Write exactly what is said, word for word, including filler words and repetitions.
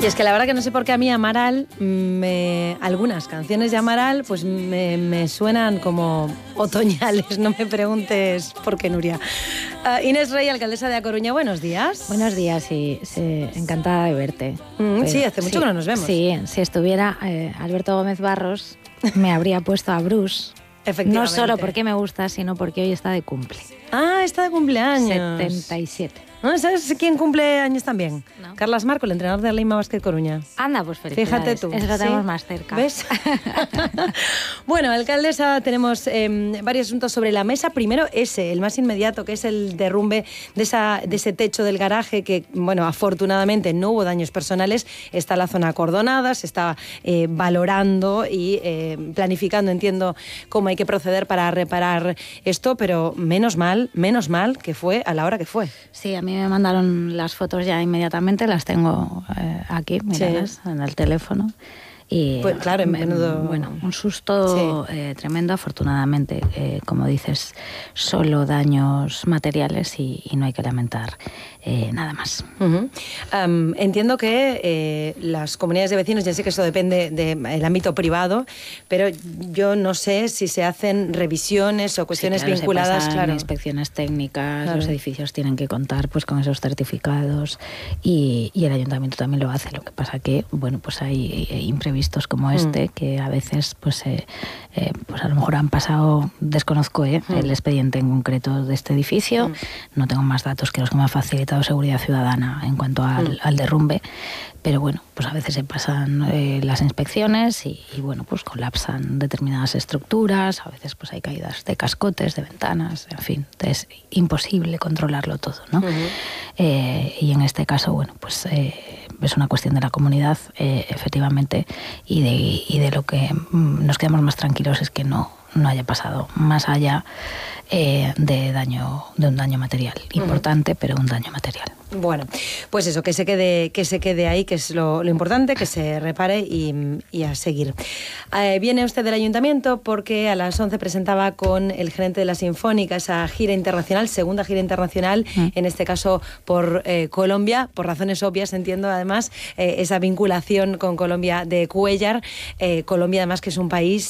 Y es que la verdad que no sé por qué a mí Amaral, me, algunas canciones de Amaral pues me, me suenan como otoñales, no me preguntes por qué, Nuria. Uh, Inés Rey, alcaldesa de A Coruña, buenos días. Buenos días, sí, sí, encantada de verte. Mm, Pero, sí, hace mucho sí, que no nos vemos. Sí, si estuviera eh, Alberto Gómez Barros, me habría puesto a Bruce. Efectivamente. No solo porque me gusta, sino porque hoy está de cumple. Ah, está de cumpleaños. setenta y siete. ¿No? ¿Sabes quién cumple años también? No. Carlas Marco, el entrenador de Leima Basket Coruña. Anda, pues felicidades. Fíjate tú. Eso lo tenemos ¿Sí? más cerca. ¿Ves? Bueno, alcaldesa, tenemos eh, varios asuntos sobre la mesa. Primero ese, el más inmediato, que es el derrumbe de, esa, de ese techo del garaje que, bueno, afortunadamente no hubo daños personales. Está la zona acordonada, se está eh, valorando y eh, planificando, entiendo, cómo hay que proceder para reparar esto, pero menos mal, menos mal que fue a la hora que fue. Sí, a mí me mandaron las fotos ya inmediatamente, las tengo eh, aquí, míralas, sí, en el teléfono. Y, pues claro, en menudo... Bueno, un susto sí. eh, tremendo, afortunadamente, eh, como dices, solo daños materiales y, y no hay que lamentar eh, nada más. Uh-huh. Um, entiendo que eh, las comunidades de vecinos, ya sé que eso depende del ámbito privado, pero yo no sé si se hacen revisiones o cuestiones sí, claro, vinculadas, se pasan claro. inspecciones técnicas, claro. Los edificios tienen que contar pues con esos certificados y, y el ayuntamiento también lo hace. Lo que pasa que, bueno, pues hay, hay imprevistos como este, mm. que a veces pues, eh, eh, pues a lo mejor han pasado, desconozco eh, mm. el expediente en concreto de este edificio, mm. no tengo más datos que los que me ha facilitado Seguridad Ciudadana en cuanto al, mm. al derrumbe, pero bueno, pues a veces se pasan eh, las inspecciones y, y bueno, pues colapsan determinadas estructuras, a veces pues hay caídas de cascotes, de ventanas, en fin, es imposible controlarlo todo, ¿no? Uh-huh. eh, y en este caso, bueno, pues eh, es una cuestión de la comunidad, eh, efectivamente, y de, y de lo que nos quedamos más tranquilos es que no, no haya pasado más allá eh, de daño, de un daño material importante, uh-huh. pero un daño material. Bueno, pues eso, que se quede, que se quede ahí, que es lo, lo importante, que se repare y, y a seguir. Eh, viene usted del ayuntamiento porque a las once presentaba con el gerente de la Sinfónica esa gira internacional, segunda gira internacional, mm. en este caso por eh, Colombia, por razones obvias, entiendo además, eh, esa vinculación con Colombia de Cuéllar. Eh, Colombia además que es un país